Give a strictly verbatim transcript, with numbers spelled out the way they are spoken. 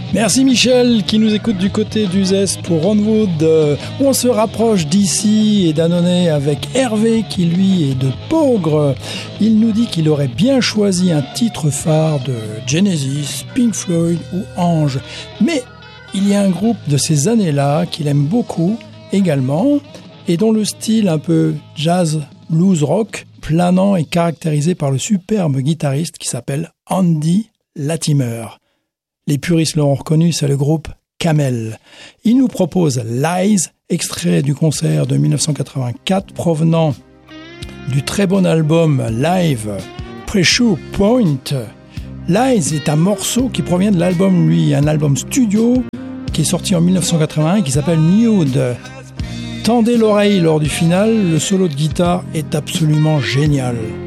Merci Michel qui nous écoute du côté d'Uzès pour Ronwood, euh, où on se rapproche d'ici et d'Annonay avec Hervé qui lui est de Peaugres. Il nous dit qu'il aurait bien choisi un titre phare de Genesis, Pink Floyd ou Ange. Mais il y a un groupe de ces années-là qu'il aime beaucoup également et dont le style un peu jazz, blues, rock, planant est caractérisé par le superbe guitariste qui s'appelle Andy Latimer. Les puristes l'ont reconnu, c'est le groupe Camel. Il nous propose Lies, extrait du concert de dix-neuf cent quatre-vingt-quatre, provenant du très bon album live Pressure Point. Lies est un morceau qui provient de l'album, lui, un album studio qui est sorti en dix-neuf cent quatre-vingt-un et qui s'appelle Nude. Tendez l'oreille lors du final, le solo de guitare est absolument génial.